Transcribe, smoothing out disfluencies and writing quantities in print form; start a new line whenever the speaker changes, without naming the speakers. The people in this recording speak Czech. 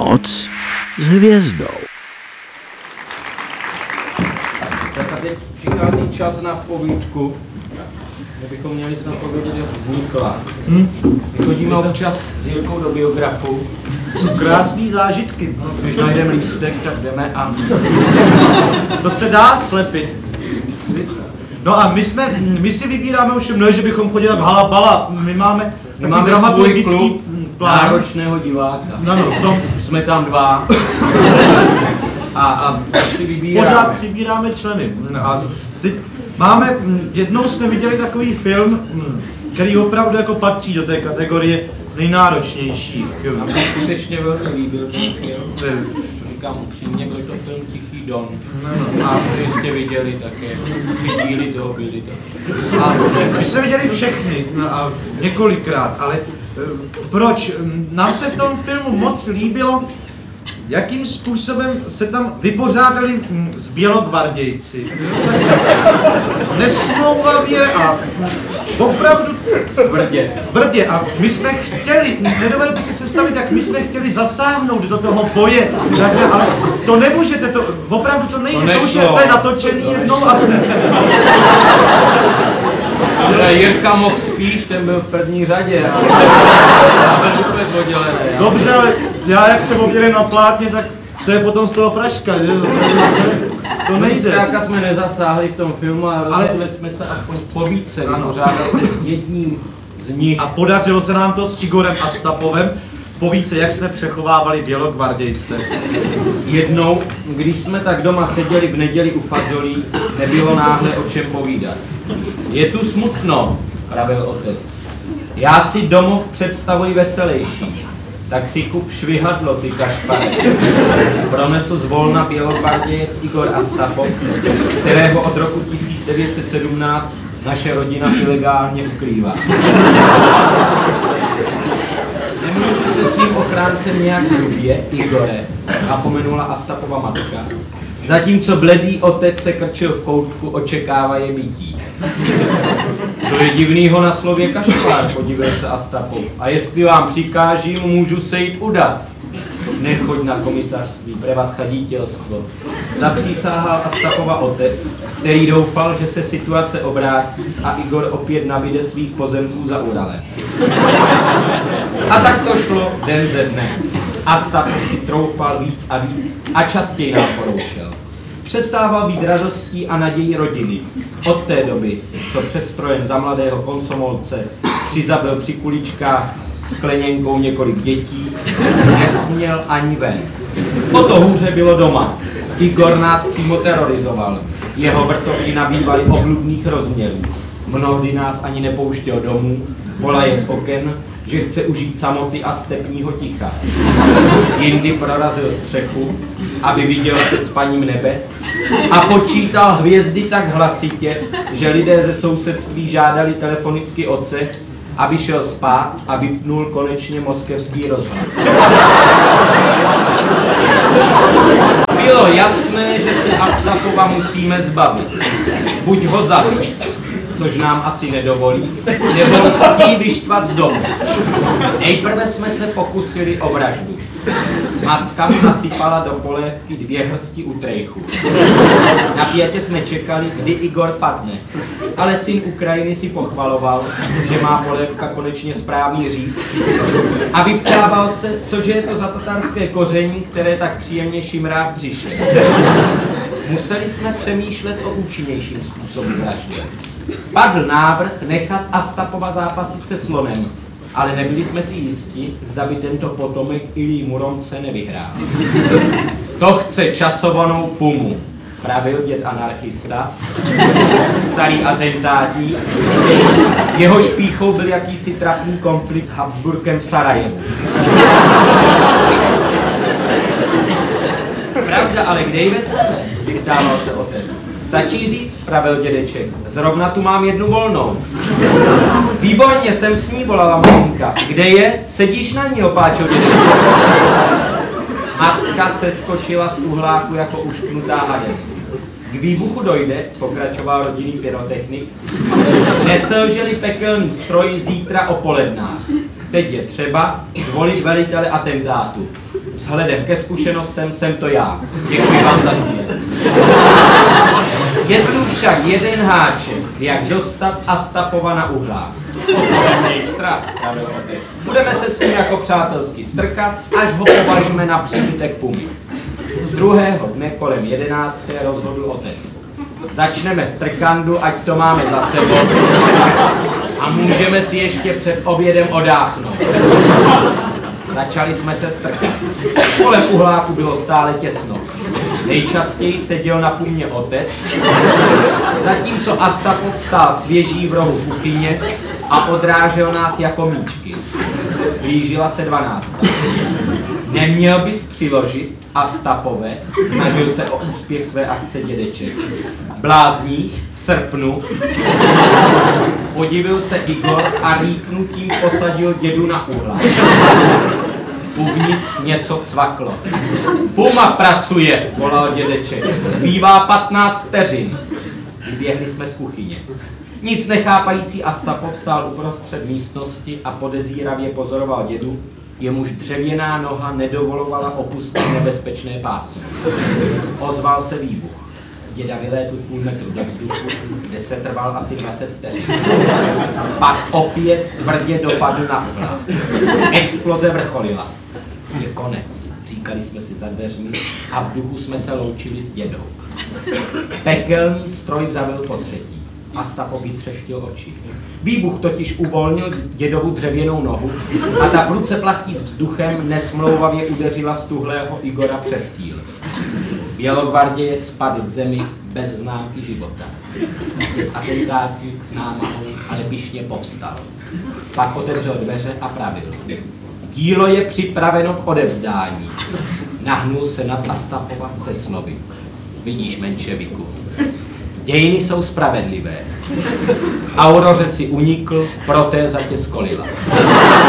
Noc s hvězdou.
Tak a teď přichází čas na povídku. My bychom měli snad povědět, jak vznikla. My chodíme občas s Jirkou do biografu.
Jsou krásný zážitky.
Když najdeme lístek, tak jdeme a...
To se dá slepit. No a my si vybíráme ovšem, ne, že bychom chodili jak halabala. My máme takový dramaturgický plán.
Náročného diváka.
No,
jsme tam dva. A si vybíráme.
Pořád přibíráme členy. A teď máme, jednou jsme viděli takový film, který opravdu jako patří do té kategorie nejnáročnějších.
A mě skutečně velmi líbil ten film. Říkám upřímně, byl to film Tichý Don. A jste viděli také, 3 díly toho byly.
My jsme viděli všechny a několikrát, ale proč? Nám se v tom filmu moc líbilo, jakým způsobem se tam vypořádali s bělogvardějci. Nesmlouvavě a opravdu tvrdě. A my jsme chtěli, nedovedete si představit, jak my jsme chtěli zasáhnout do toho boje, ale to nemůžete, opravdu to nejde, to je natočený jednou a...
Jirka mohl spíš, ten byl v první řadě.
Dobře, ale já jak jsem obdělil na plátně, tak to je potom z toho fraška, že? To nejde.
Zkrátka jsme nezasáhli v tom filmu a rozhodli jsme se aspoň v povídce vypořádat se jedním z nich.
A podařilo se nám to s Igorem Astapovem, povídce, jak jsme přechovávali bělogvardějce.
Jednou, když jsme tak doma seděli v neděli u fazolí, nebylo náhle o čem povídat. Je tu smutno, pravil otec. Já si domov představuji veselější. Tak si kup švihadlo, ty kašpare. Pronesl zvolna bělogvardějec Igor Astapov, kterého od roku 1917 naše rodina ilegálně ukrývá. Nemluví se svým ochráncem nějak hrubě, Igore, napomenula Astapova matka. Zatímco bledý otec se krčil v koutku, očekává je bytí. Co je divnýho na slově kašpár, podívej se Astapov. A jestli vám přikážím, můžu se jít udat. Nechoď na komisařství, pre vás chadítělstvo. Zapřísáhal Astapova otec, který doufal, že se situace obrátí a Igor opět nabyde svých pozemků za Uralem. A tak to šlo den ze dne. Astapov si troufal víc a víc a častěji nám poroučel. Přestával být radostí a nadějí rodiny. Od té doby, co přestrojen za mladého komsomolce přizabil při kuličkách skleněnkou několik dětí, nesměl ani ven. O to hůře bylo doma. Igor nás přímo terorizoval. Jeho vrtovky nabývaly obludných rozměrů. Mnohdy nás ani nepouštěl domů, volaje z oken, že chce užít samoty a stepního ticha. Jindy prorazil střechu, aby viděl před spaním nebe a počítal hvězdy tak hlasitě, že lidé ze sousedství žádali telefonicky otce, aby šel spát a vypnul konečně moskevský rozhlas. Bylo jasné, že se Astapova musíme zbavit. Buď ho zabít, což nám asi nedovolí, nebo lstí vyštvat z domu. Nejprve jsme se pokusili o vraždu. Matka mi nasypala do polévky 2 hrsti utrejchu. Napjatě jsme čekali, kdy Igor padne. Ale syn Ukrajiny si pochvaloval, že má polévka konečně správný říz. A vyptával se, cože je to za tatarské koření, které tak příjemně šimrá v břiše. Museli jsme přemýšlet o účinnějším způsobu vraždy. Padl návrh nechat Astapova zápasit se slonem, ale nebyli jsme si jisti, zda by tento potomek Ilí Muromce nevyhrál. To chce časovanou pumu, pravil děd anarchista, starý atentátník. Jeho špíchou byl jakýsi trapný konflikt s Habsburkem v Sarajevu. Pravda, ale kde ji vezmeme? Vyptával se otec. Stačí říct, pravil dědeček, zrovna tu mám 1 volnou. Výborně, jsem s ní, volala maminka. Kde je? Sedíš na ní, opáčil dědeček. Matka se skočila z uhláku jako ušknutá hadem. K výbuchu dojde, pokračoval rodinný pyrotechnik, neselže-li pekelný stroj zítra o polednách. Teď je třeba zvolit velitele atentátu. Vzhledem ke zkušenostem jsem to já. Děkuji vám za mě. Je tu však jeden háček, jak dostat Astapova na uhlách. Nej strach, pravil otec. Budeme se s ním jako přátelsky strkat, až ho považíme na příbytek pumy. Druhého dne kolem 11. rozhodl otec. Začneme strkandu, ať to máme za sebou a můžeme si ještě před obědem odáchnout. Začali jsme se strkat. Kolem uhláku bylo stále těsno. Nejčastěji seděl na pumě otec, zatímco Astapov stál svěží v rohu kuchyně a odrážel nás jako míčky. Blížila se 12. Neměl bys přiložit, Astapové, snažil se o úspěch své akce dědeček. Blázníš v srpnu? Podivil se Igor a rýpnutím posadil dědu na uhlák. Uvnitř něco cvaklo. Puma pracuje, volal dědeček. Zbývá 15 vteřin. Vyběhli jsme z kuchyně. Nic nechápající Astapov stál uprostřed místnosti a podezíravě pozoroval dědu, jemuž dřevěná noha nedovolovala opustit nebezpečné pásmo. Ozval se výbuch. Děda vylétl půl metru do vzduchu, kde se trval asi 20 vteřin. Pak opět tvrdě dopadl na uhlák. Exploze vrcholila. Je konec, říkali jsme si za dveřmi a v duchu jsme se loučili s dědou. Pekelný stroj zavil potřetí. Astapov vytřeštil oči. Výbuch totiž uvolnil dědovu dřevěnou nohu a ta prudce plachtí vzduchem nesmlouvavě udeřila stuhlého Igora přes týl. Bělogvardějec spadl k zemi bez známky života. Atentátník s námahou ale pyšně povstal. Pak otevřel dveře a pravil. Dílo je připraveno k odevzdání. Nahnul se nad Astapova se slovy. Vidíš, menševiku, dějiny jsou spravedlivé. Auroře si unikl, protéza tě skolila.